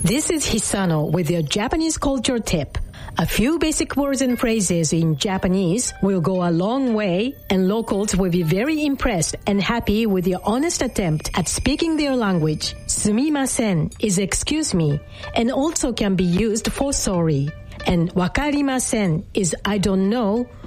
This is Hisano with your Japanese culture tip. A few basic words and phrases in Japanese will go a long way, and locals will be very impressed and happy with your honest attempt at speaking their language. Sumimasen is excuse me, and also can be used for sorry. And wakarimasen is I don't know